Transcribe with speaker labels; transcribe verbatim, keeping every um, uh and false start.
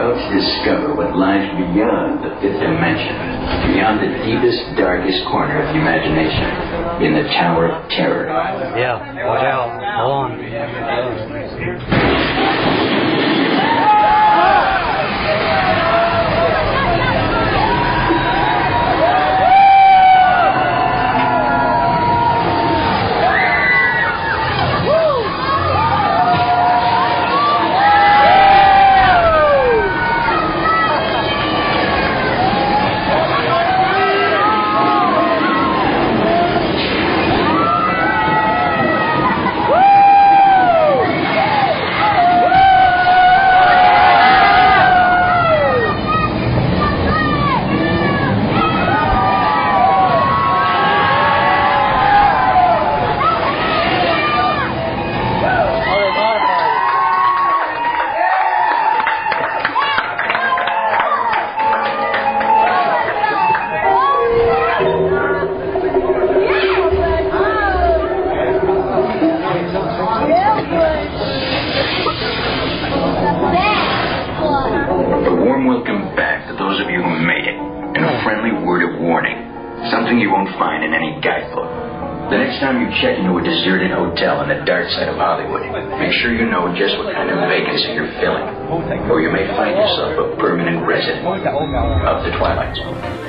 Speaker 1: about to discover what lies beyond the fifth dimension, beyond the deepest, darkest corner of the imagination, in the Tower of Terror.
Speaker 2: Yeah, watch out. Hold on.
Speaker 1: Welcome back to those of you who made it, and a friendly word of warning. Something you won't find in any guidebook. The next time you check into a deserted hotel on the dark side of Hollywood, make sure you know just what kind of vacancy you're filling, or you may find yourself a permanent resident of the Twilight Zone.